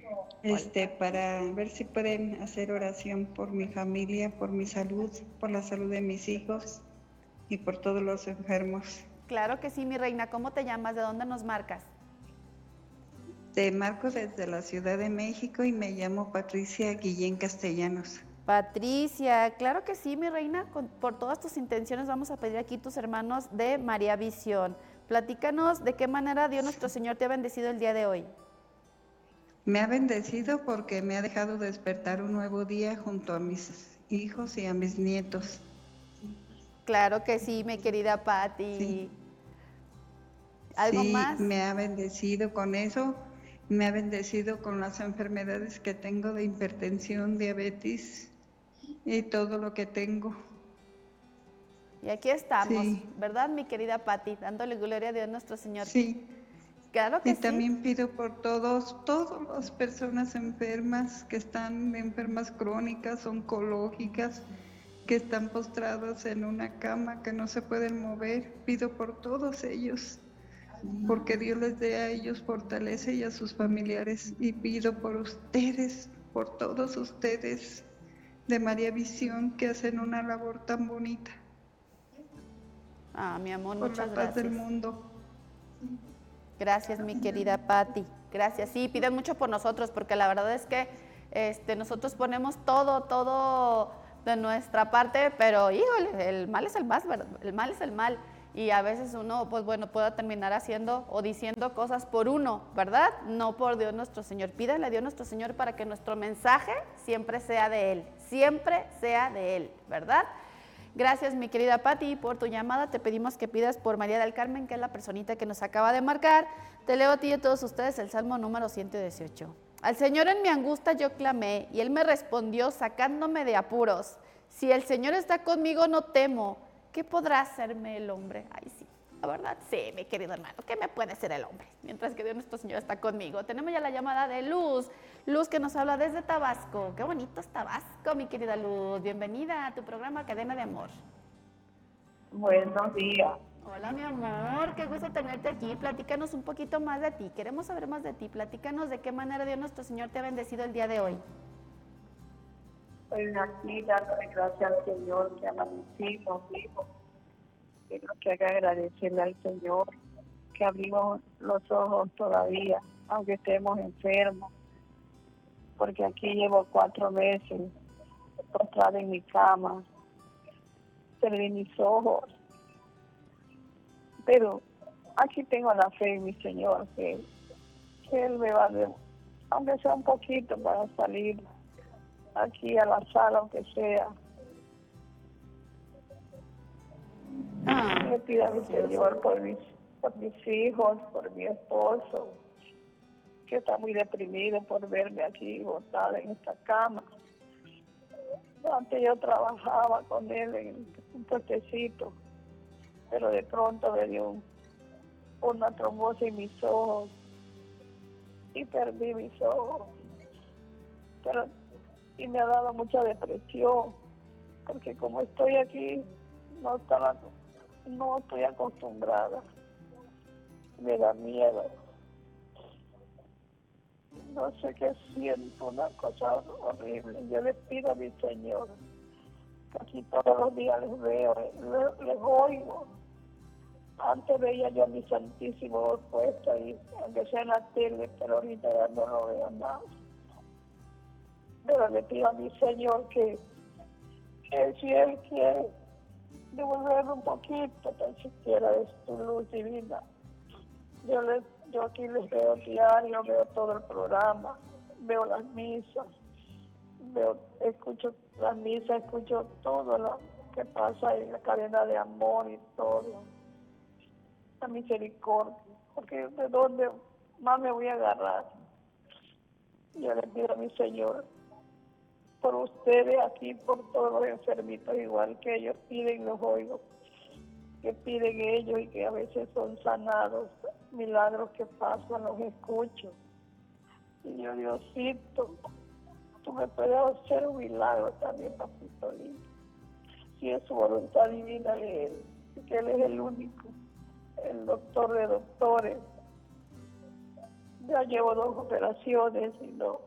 Hola. para ver si pueden hacer oración por mi familia, por mi salud, por la salud de mis hijos y por todos los enfermos. Claro que sí, mi reina. ¿Cómo te llamas? ¿De dónde nos marcas? Te marco desde la Ciudad de México y me llamo Patricia Guillén Castellanos. Patricia, claro que sí, mi reina. Por todas tus intenciones vamos a pedir aquí tus hermanos de María Visión. Platícanos de qué manera Dios nuestro Señor te ha bendecido el día de hoy. Me ha bendecido porque me ha dejado despertar un nuevo día junto a mis hijos y a mis nietos. Claro que sí, mi querida Sí, Patti. ¿Algo sí, más? me ha bendecido con eso. Me ha bendecido con las enfermedades que tengo de hipertensión, diabetes y todo lo que tengo. Y aquí estamos, Sí, ¿verdad, mi querida Patti? Dándole gloria a Dios nuestro Señor. sí. Claro Y que sí. también pido por todas las personas enfermas que están enfermas crónicas, oncológicas, que están postradas en una cama, que no se pueden mover. Pido por todos ellos, porque Dios les dé a ellos fortaleza y a sus familiares. Y pido por ustedes, por todos ustedes de María Visión, que hacen una labor tan bonita Ah, mi amor, por muchas la paz del gracias. mundo. Gracias, mi querida Patti. Gracias. Sí, piden mucho por nosotros, porque la verdad es que nosotros ponemos todo de nuestra parte, pero híjole, el mal es el más, el mal es el mal. Y a veces uno, pues bueno, pueda terminar haciendo o diciendo cosas por uno, ¿verdad? No por Dios nuestro Señor. Pídale a Dios nuestro Señor para que nuestro mensaje siempre sea de Él, siempre sea de Él, ¿verdad? Gracias, mi querida Patti, por tu llamada. Te pedimos que pidas por María del Carmen, que es la personita que nos acaba de marcar. Te leo a ti y a todos ustedes el Salmo número 118. Al Señor en mi angustia yo clamé, y Él me respondió sacándome de apuros. Si el Señor está conmigo, no temo. ¿Qué podrá hacerme el hombre? Ay, sí. La verdad, sí, mi querido hermano, ¿qué me puede hacer el hombre? Mientras que Dios nuestro Señor está conmigo. Tenemos ya la llamada de Luz. Luz que nos habla desde Tabasco. Qué bonito es Tabasco, mi querida Luz. Bienvenida a tu programa Cadena de Amor. Buenos días. Hola, mi amor, qué gusto tenerte aquí. Platícanos un poquito más de ti. Queremos saber más de ti. Platícanos de qué manera Dios nuestro Señor te ha bendecido el día de hoy. Pues aquí dándole gracias al Señor que amanecimos vivos. Tengo que agradecerle al Señor que abrimos los ojos todavía, aunque estemos enfermos, porque aquí llevo 4 meses postrada en mi cama, cerré mis ojos, pero aquí tengo la fe en mi Señor, que Él me va a dar, aunque sea un poquito, para salir aquí a la sala, aunque sea. Le pido a mi Señor por mis hijos, por mi esposo, que está muy deprimido por verme aquí botada en esta cama. Antes yo trabajaba con él en un puestecito, pero de pronto me dio una trombosis en mis ojos y perdí mis ojos. Y me ha dado mucha depresión, porque como estoy aquí, no estoy acostumbrada. Me da miedo. No sé qué siento, una cosa horrible. Yo les pido a mi Señor, que aquí todos los días les veo, les oigo. Antes veía yo a mi Santísimo puesto ahí, aunque sea en la tele, pero ahorita ya no lo veo más. Pero le pido a mi Señor que si Él quiere devolverme un poquito, tan siquiera de tu luz divina. Yo aquí les veo diario, veo todo el programa, veo las misas, escucho las misas, escucho todo lo que pasa en la cadena de amor y todo, la misericordia, porque de dónde más me voy a agarrar. Yo les pido a mi Señor, por ustedes aquí, por todos los enfermitos, igual que ellos piden, los oigo, que piden ellos y que a veces son sanados, milagros que pasan, los escucho. Y yo, Diosito, tú me puedes hacer un milagro también, papito lindo. Si es su voluntad divina de Él, que Él es el único, el doctor de doctores. Ya llevo 2 operaciones y no,